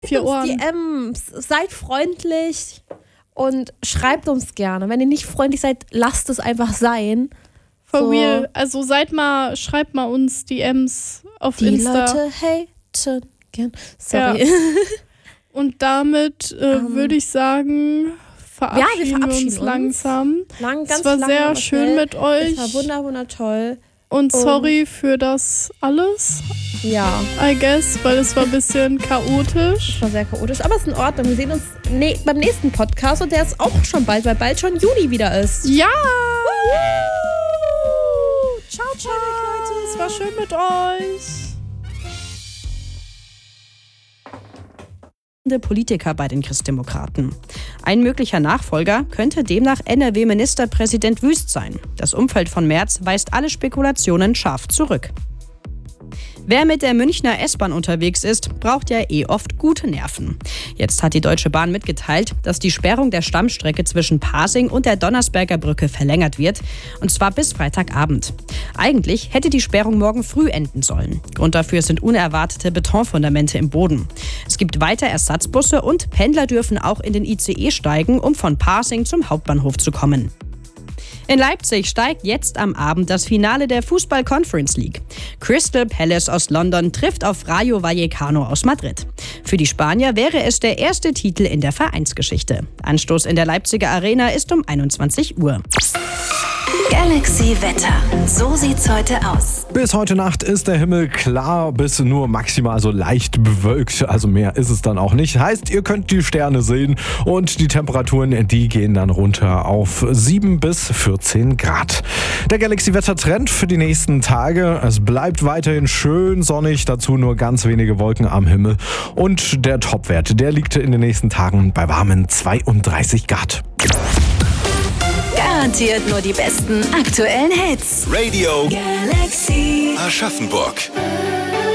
4 Ohren. DMs, seid freundlich und schreibt uns gerne. Wenn ihr nicht freundlich seid, lasst es einfach sein. For real. Also schreibt mal uns DMs auf die Insta. Die Leute haten gern. Sorry. Ja. Und damit würde ich sagen, verabschieden wir uns langsam. Es war sehr schön mit euch. Es war wundertoll. Und sorry für das alles. Ja. I guess, weil es war ein bisschen chaotisch. Es war sehr chaotisch, aber es ist in Ordnung. Wir sehen uns beim nächsten Podcast und der ist auch schon bald, weil bald schon Juni wieder ist. Ja! Ciao, ciao, Leute. Es war schön mit euch. Politiker bei den Christdemokraten. Ein möglicher Nachfolger könnte demnach NRW-Ministerpräsident Wüst sein. Das Umfeld von Merz weist alle Spekulationen scharf zurück. Wer mit der Münchner S-Bahn unterwegs ist, braucht ja oft gute Nerven. Jetzt hat die Deutsche Bahn mitgeteilt, dass die Sperrung der Stammstrecke zwischen Pasing und der Donnersberger Brücke verlängert wird, und zwar bis Freitagabend. Eigentlich hätte die Sperrung morgen früh enden sollen. Grund dafür sind unerwartete Betonfundamente im Boden. Es gibt weiter Ersatzbusse und Pendler dürfen auch in den ICE steigen, um von Pasing zum Hauptbahnhof zu kommen. In Leipzig steigt jetzt am Abend das Finale der Fußball-Conference League. Crystal Palace aus London trifft auf Rayo Vallecano aus Madrid. Für die Spanier wäre es der erste Titel in der Vereinsgeschichte. Anstoß in der Leipziger Arena ist um 21 Uhr. Galaxy Wetter. So sieht's heute aus. Bis heute Nacht ist der Himmel klar, bis nur maximal so leicht bewölkt. Also mehr ist es dann auch nicht. Heißt, ihr könnt die Sterne sehen und die Temperaturen, die gehen dann runter auf 7 bis 14 Grad. Der Galaxy Wetter Trend für die nächsten Tage. Es bleibt weiterhin schön sonnig, dazu nur ganz wenige Wolken am Himmel. Und der Topwert, der liegt in den nächsten Tagen bei warmen 32 Grad. Garantiert nur die besten aktuellen Hits. Radio Galaxy Aschaffenburg.